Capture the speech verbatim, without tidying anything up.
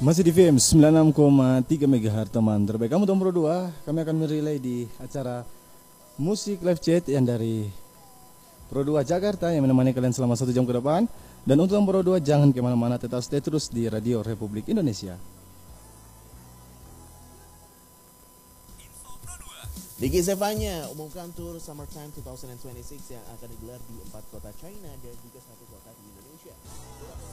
Masih di V M sembilan puluh enam koma tiga MHz teman terbaik kamu tahun Pro dua. Kami akan merelay di acara musik live chat yang dari Pro dua Jakarta yang menemani kalian selama satu jam ke depan. Dan untuk tahun Pro dua jangan kemana-mana, tetap stay terus di Radio Republik Indonesia. Diki Zevanya umumkan tur Summertime dua ribu dua puluh enam yang akan digelar di empat kota China dan juga satu kota di Indonesia.